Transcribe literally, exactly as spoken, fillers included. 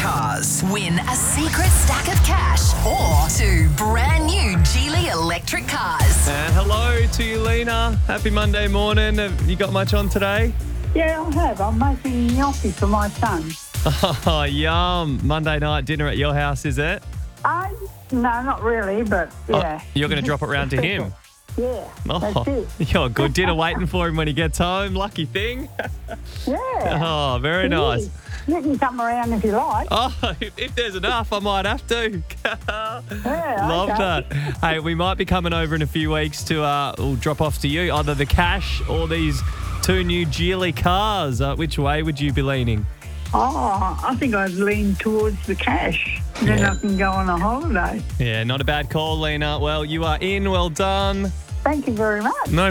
cars. Win a secret stack of cash or two brand new Geely electric cars. And hello to you, Lena. Happy Monday morning. Have you got much on today? Yeah, I have. I'm making gnocchi for my son. Oh, yum. Monday night dinner at your house, is it? Uh, no, not really, but yeah. Oh, you're going to drop it round to him? Yeah, Oh, that's it. you're a good dinner waiting for him when he gets home. Lucky thing. Yeah. Oh, very It nice. is. You can come around if you like. Oh, if, if there's enough, I might have to. Yeah, Love okay. that. Hey, we might be coming over in a few weeks to uh, we'll drop off to you either the cash or these two new Geely cars. Uh, which way would you be leaning? Oh, I think I'd lean towards the cash. Then Yeah. I can go on a holiday. Yeah, not a bad call, Lena. Well, you are in. Well done. Thank you very much. No